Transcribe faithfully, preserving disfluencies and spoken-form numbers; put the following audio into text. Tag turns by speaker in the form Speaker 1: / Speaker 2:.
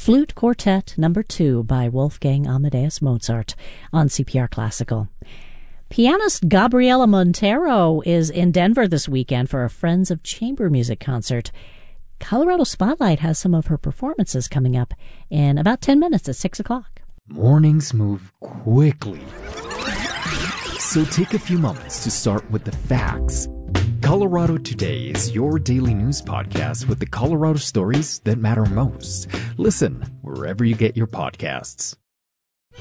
Speaker 1: Flute Quartet Number two by Wolfgang Amadeus Mozart on C P R Classical. Pianist Gabriela Montero is in Denver this weekend for a Friends of Chamber Music concert. Colorado Spotlight has some of her performances coming up in about ten minutes at six o'clock.
Speaker 2: Mornings move quickly, so take a few moments to start with the facts. Colorado Today is your daily news podcast with the Colorado stories that matter most. Listen wherever you get your podcasts.